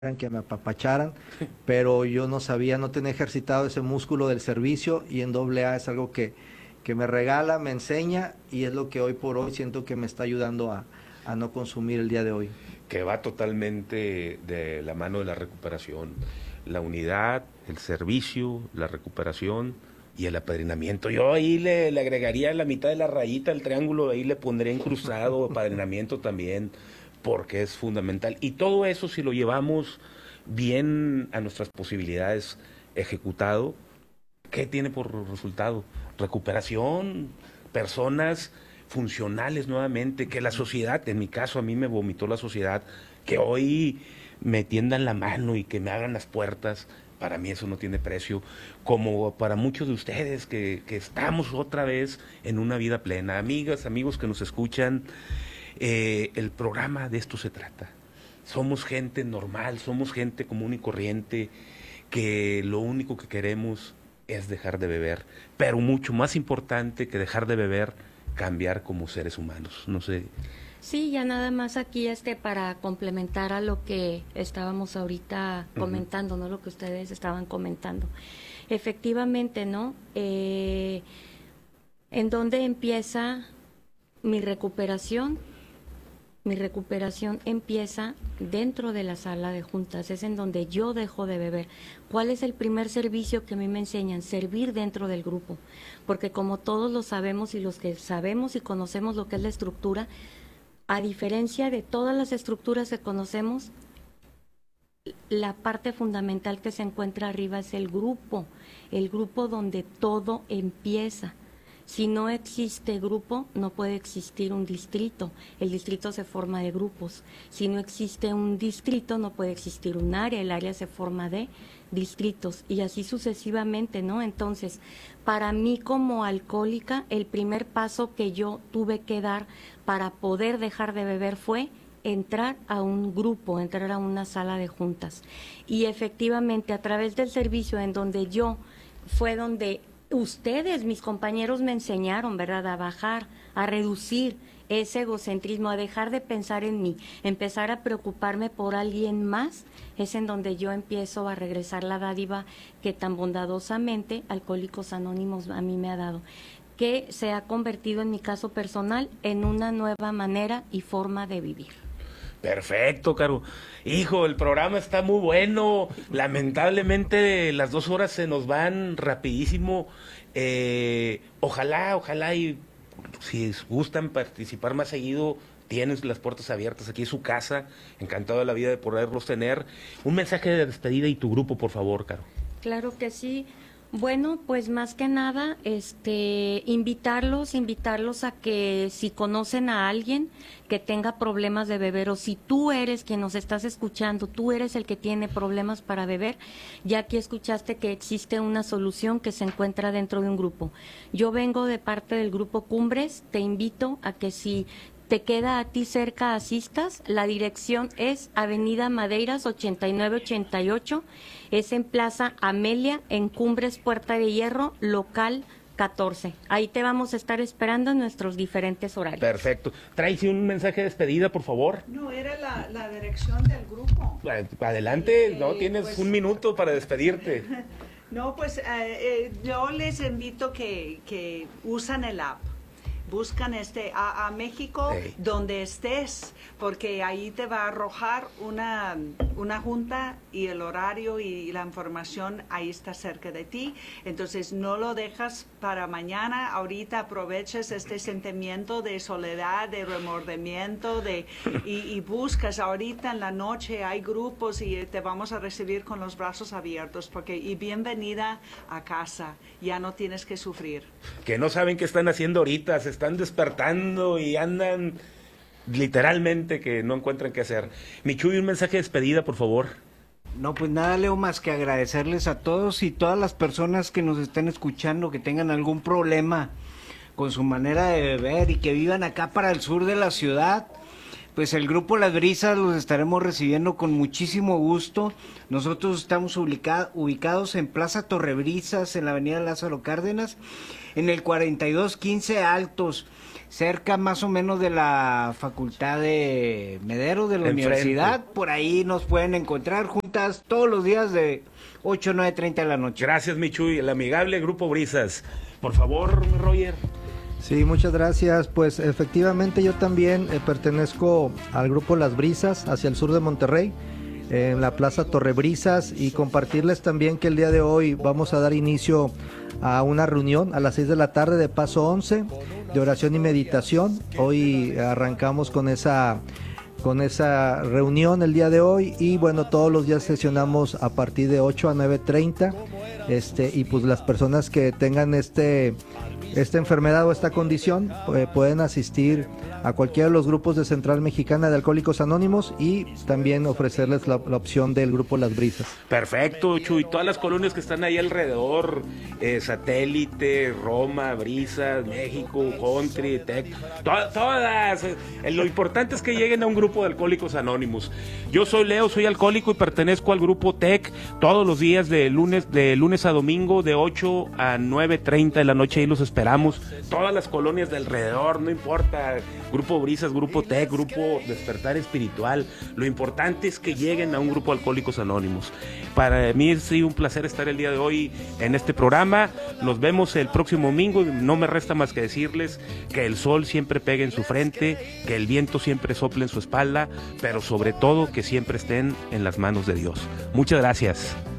que me apapacharan, pero yo no sabía, no tenía ejercitado ese músculo del servicio y en doble A es algo que me regala, me enseña y es lo que hoy por hoy siento que me está ayudando a no consumir el día de hoy. Que va totalmente de la mano de la recuperación. La unidad, el servicio, la recuperación y el apadrinamiento. Yo ahí le agregaría la mitad de la rayita, el triángulo, ahí le pondría incrustado apadrinamiento también, porque es fundamental. Y todo eso, si lo llevamos bien a nuestras posibilidades ejecutado, ¿qué tiene por resultado? Recuperación, personas funcionales nuevamente, que la sociedad, en mi caso a mí me vomitó la sociedad, que hoy me tiendan la mano y que me abran las puertas, para mí eso no tiene precio, como para muchos de ustedes que estamos otra vez en una vida plena. Amigas, amigos que nos escuchan, el programa de esto se trata. Somos gente normal, somos gente común y corriente, que lo único que queremos es dejar de beber, pero mucho más importante que dejar de beber, cambiar como seres humanos. No sé. Sí, ya nada más aquí para complementar a lo que estábamos ahorita comentando, ¿no? Lo que ustedes estaban comentando. Efectivamente, ¿no? ¿En dónde empieza mi recuperación? Mi recuperación empieza dentro de la sala de juntas, es en donde yo dejo de beber. ¿Cuál es el primer servicio que a mí me enseñan? Servir dentro del grupo, porque como todos lo sabemos y los que sabemos y conocemos lo que es la estructura, a diferencia de todas las estructuras que conocemos, la parte fundamental que se encuentra arriba es el grupo donde todo empieza. Si no existe grupo, no puede existir un distrito. El distrito se forma de grupos. Si no existe un distrito, no puede existir un área. El área se forma de distritos y así sucesivamente, ¿no? Entonces, para mí como alcohólica, el primer paso que yo tuve que dar para poder dejar de beber fue entrar a un grupo, entrar a una sala de juntas. Y efectivamente, a través del servicio en donde yo fue donde ustedes, mis compañeros, me enseñaron, ¿verdad?, a bajar, a reducir ese egocentrismo, a dejar de pensar en mí, empezar a preocuparme por alguien más, es en donde yo empiezo a regresar la dádiva que tan bondadosamente Alcohólicos Anónimos a mí me ha dado, que se ha convertido en mi caso personal en una nueva manera y forma de vivir. Perfecto, Caro. Hijo, el programa está muy bueno. Lamentablemente las 2 horas se nos van rapidísimo. Ojalá y si gustan participar más seguido, tienes las puertas abiertas. Aquí es su casa. Encantado de la vida de poderlos tener. Un mensaje de despedida y tu grupo, por favor, Caro. Claro que sí. Bueno, pues más que nada, invitarlos a que si conocen a alguien que tenga problemas de beber o si tú eres quien nos estás escuchando, tú eres el que tiene problemas para beber, ya aquí escuchaste que existe una solución que se encuentra dentro de un grupo. Yo vengo de parte del grupo Cumbres, te invito a que si te queda a ti cerca asistas. La dirección es Avenida Madeiras 8988, es en Plaza Amelia, en Cumbres, Puerta de Hierro, local 14. Ahí te vamos a estar esperando en nuestros diferentes horarios. Perfecto. Tracy, un mensaje de despedida, por favor. No, era la dirección del grupo. Adelante, no tienes pues, un minuto para despedirte. No, pues yo les invito que usan el app. Buscan a México donde estés, porque ahí te va a arrojar una junta y el horario y la información ahí está cerca de ti. Entonces no lo dejas para mañana, ahorita aproveches este sentimiento de soledad, de remordimiento, y buscas ahorita en la noche, hay grupos y te vamos a recibir con los brazos abiertos, y bienvenida a casa, ya no tienes que sufrir. Que no saben qué están haciendo ahorita, se están despertando y andan literalmente que no encuentran qué hacer. Michuy, un mensaje de despedida, por favor. No, pues nada, Leo, más que agradecerles a todos y todas las personas que nos estén escuchando, que tengan algún problema con su manera de beber y que vivan acá para el sur de la ciudad. Pues el grupo Las Brisas los estaremos recibiendo con muchísimo gusto. Nosotros estamos ubicados en Plaza Torrebrisas, en la avenida Lázaro Cárdenas, en el 4215 Altos. cerca más o menos de la Facultad de Medero de la Enfrente. universidad. Por ahí nos pueden encontrar juntas todos los días de 8 a 9:30 de la noche. Gracias, Michuy, el amigable Grupo Brisas. Por favor, Roger. Sí, muchas gracias. Pues efectivamente yo también pertenezco al grupo Las Brisas hacia el sur de Monterrey, en la Plaza Torrebrisas, y compartirles también que el día de hoy vamos a dar inicio a una reunión a las 6 de la tarde de Paso 11 de oración y meditación. Hoy arrancamos con esa reunión el día de hoy, y bueno, todos los días sesionamos a partir de 8 a 9:30, y pues las personas que tengan esta enfermedad o esta condición pueden asistir a cualquiera de los grupos de Central Mexicana de Alcohólicos Anónimos, y también ofrecerles la opción del grupo Las Brisas. Perfecto, Chuy. Todas las colonias que están ahí alrededor, Satélite, Roma, Brisas, México, Country, Tech, todas. Lo importante es que lleguen a un grupo de Alcohólicos Anónimos. Yo soy Leo, soy alcohólico y pertenezco al grupo Tech todos los días de lunes a domingo de 8 a 9:30 de la noche. Ahí los esperamos. Todas las colonias de alrededor, no importa. Grupo Brisas, Grupo Tech, Grupo Despertar Espiritual. Lo importante es que lleguen a un grupo de Alcohólicos Anónimos. Para mí es un placer estar el día de hoy en este programa. Nos vemos el próximo domingo. No me resta más que decirles que el sol siempre pegue en su frente, que el viento siempre sople en su espalda, pero sobre todo que siempre estén en las manos de Dios. Muchas gracias.